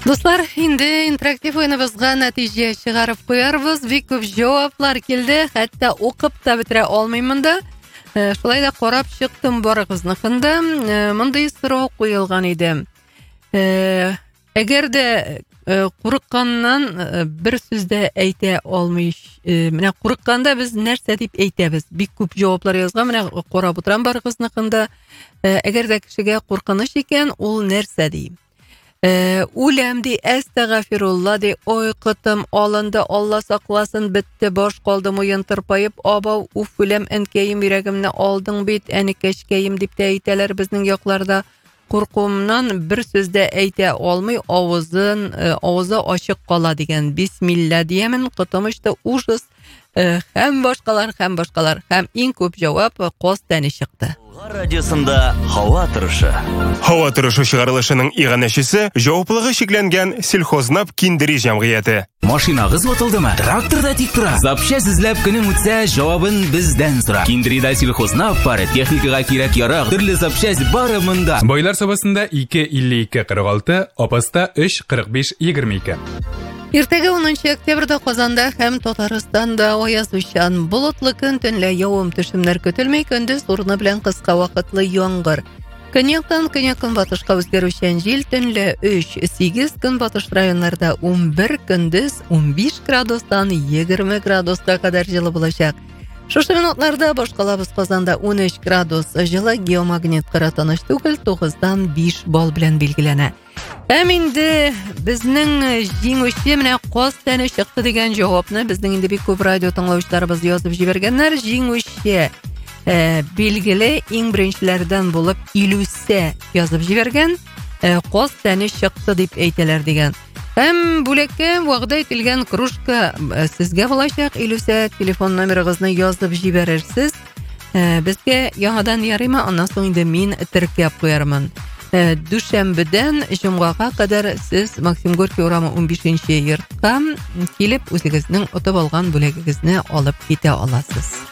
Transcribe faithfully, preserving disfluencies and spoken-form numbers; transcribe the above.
Достар, инде интерактив ойыныбызга нәтиҗә чыгарып куярбыз. Бик күп җаваплар килде, хәтта укып та бетерә алмыйм да. Шулай да карап чыктым барыгызныкында. Мондый сорау куелган иде. Әгәр дә курыкканнан бер сүз дә әйтә алмый, менә курыкканда без нәрсә дип әйтәбез? Бик күп җаваплар язган, менә карап утырам барыгызныкында. Әгәр дә кешегә куркыныч икән, ул нәрсә ди? Үләм ди, әстәгъфирулла ди, ой кытым алынды, Алла сакласын, бетте, баш калды муен тырпайып, абау, уф, үләм, әнкәем, йөрәгемне алдың бит, әнекәшкәем дип тә әйтәләр безнең якларда. Куркуымнан бер сүз дә әйтә алмый, авызын, авызы ачык кала дигән. Бисмилла диемен, кытымышты, ужас, һәм башкалар, һәм башкалар, һәм иң күп җавап кос тәне чыкты. Радиосында һава торышы. Һава торышы чыгарылышының иганәчесе җаваплыгы шикләнгән Сельхознап киндери җәмгыяте. Машинагыз ватылдымы? Тракторда тик тора. Запчасть эзләп көнең үтсә, җавабын бездән сора. Киндерида Сельхознап пары техникага кирәк ярак, төрле запчасть бары монда. Байлар сабасында ике илле ике кырык алты, Апаста өч кырык биш егерме ике. Иртәгә унынчы октябрьдә Казанда һәм Татарстанда аязучан, болытлы көн, төнлә явым-төшемнәр көтелмәй, көндез урыны белән кыска вакытлы яңгыр. Көньяктан көньяк-көнбатышка үзгәрүчән җил, төнлә өч сигез, көнбатыш районнарда ун бер, көндез ун биш градустан егерме градуска кадәр җылы булачак. Шушы минутларда башкалабыз Казанда ун өч градус җылы, геомагнит кыратыныш түгел, тугыздан биш балл белән билгеләнә. Һәм инде безнең җиңүче менә каз тәне чыкты дигән җавапны безнең инде бик күп радио тыңлаучыларыбыз язып җибәргәннәр. Җиңүче билгеле иң беренчеләрдән булып Илүсә язып җибәргән. Каз тәне чыкты дип әйтәләр дигән. Һәм бүлеккә вәгъдә ителгән кружка сезгә булачак. Илүсә, телефон номерыгызны язып җибәрерсез. Безгә яңадан ярыймы? Аннан соң инде мин теркәп куярмын. Дүшәмбедән җомгага кадәр сез Максим Горький урамы ун бишенче йортка килеп үзегезнең отып алган бүлегегезне алып китә аласыз.